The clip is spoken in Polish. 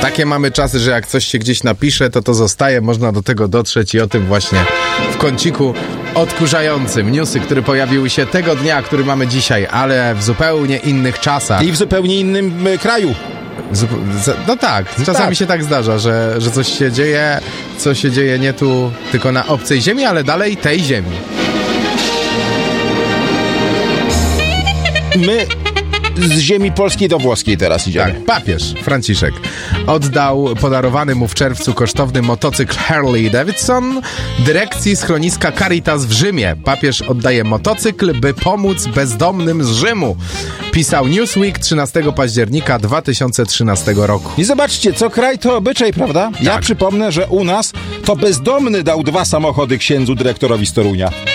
Takie mamy czasy, że jak coś się gdzieś napisze, to zostaje, można do tego dotrzeć i o tym właśnie w kąciku odkurzającym. Newsy, które pojawiły się tego dnia, który mamy dzisiaj, ale w zupełnie innych czasach. I w zupełnie innym kraju. No tak, czasami się tak zdarza, że coś się dzieje, co się dzieje nie tu, tylko na obcej ziemi, ale dalej tej ziemi. My z ziemi polskiej do włoskiej teraz idziemy. Tak, papież Franciszek oddał podarowany mu w czerwcu kosztowny motocykl Harley Davidson dyrekcji schroniska Caritas w Rzymie. Papież oddaje motocykl, by pomóc bezdomnym z Rzymu. Pisał Newsweek 13 października 2013 roku. I zobaczcie, co kraj to obyczaj, prawda? Ja przypomnę, że u nas to bezdomny dał 2 samochody księdzu dyrektorowi z Torunia.